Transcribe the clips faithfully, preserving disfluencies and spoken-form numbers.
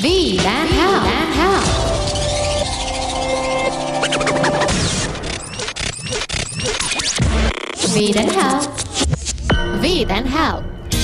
V dan Hal. Dan Hal. V dan Hal. V dan Hal.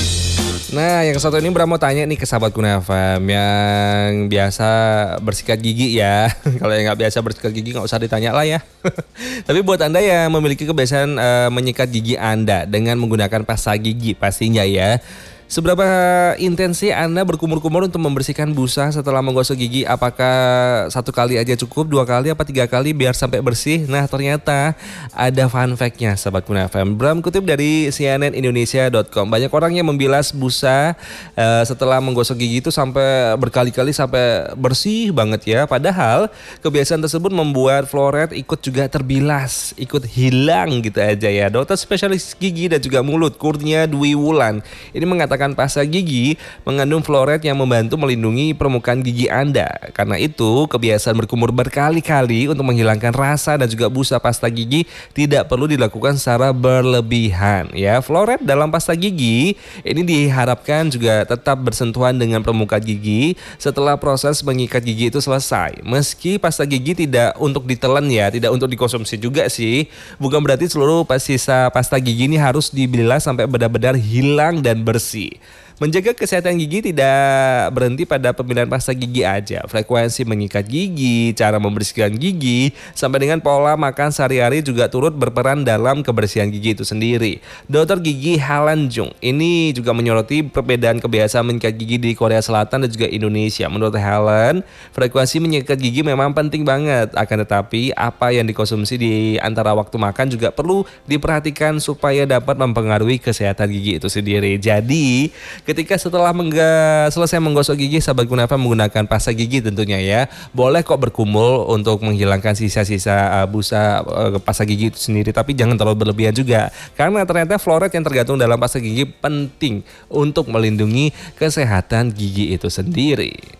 Nah, yang satu ini Bram mau tanya nih ke sahabat Kuna F M yang biasa bersikat gigi ya. Kalau yang nggak biasa bersikat gigi nggak usah ditanya lah ya. Tapi buat Anda yang memiliki kebiasaan uh, menyikat gigi Anda dengan menggunakan pasta gigi pastinya ya. Seberapa intensi Anda berkumur-kumur untuk membersihkan busa setelah menggosok gigi? Apakah satu kali aja cukup, dua kali, apa tiga kali biar sampai bersih? Nah ternyata ada fun fact-nya sahabat Kuna F M. Bram kutip dari C N N Indonesia dot com. Banyak orang yang membilas busa uh, setelah menggosok gigi itu sampai berkali-kali sampai bersih banget ya. Padahal kebiasaan tersebut membuat fluoride ikut juga terbilas, ikut hilang gitu aja ya. Dokter spesialis gigi dan juga mulut Kurnia Dwi Wulan ini mengatakan pasta gigi mengandung fluoride yang membantu melindungi permukaan gigi Anda. Karena itu, kebiasaan berkumur berkali-kali untuk menghilangkan rasa dan juga busa pasta gigi tidak perlu dilakukan secara berlebihan. Ya, fluoride dalam pasta gigi ini diharapkan juga tetap bersentuhan dengan permukaan gigi setelah proses mengikat gigi itu selesai. Meski pasta gigi tidak untuk ditelan ya, tidak untuk dikonsumsi juga sih. Bukan berarti seluruh sisa pasta gigi ini harus dibilas sampai benar-benar hilang dan bersih. Menjaga kesehatan gigi tidak berhenti pada pemilihan pasta gigi aja. Frekuensi mengikat gigi, cara membersihkan gigi, sampai dengan pola makan sehari-hari juga turut berperan dalam kebersihan gigi itu sendiri. Dokter Gigi Helen Jung ini juga menyoroti perbedaan kebiasaan menyikat gigi di Korea Selatan dan juga Indonesia. Menurut Helen, frekuensi menyikat gigi memang penting banget. Akan tetapi, apa yang dikonsumsi di antara waktu makan juga perlu diperhatikan supaya dapat mempengaruhi kesehatan gigi itu sendiri. Jadi, ketika setelah mengga, selesai menggosok gigi, sahabat Kuna F M menggunakan pasta gigi tentunya ya. Boleh kok berkumul untuk menghilangkan sisa-sisa uh, busa uh, pasta gigi itu sendiri. Tapi jangan terlalu berlebihan juga. Karena ternyata fluoride yang tergantung dalam pasta gigi penting untuk melindungi kesehatan gigi itu sendiri.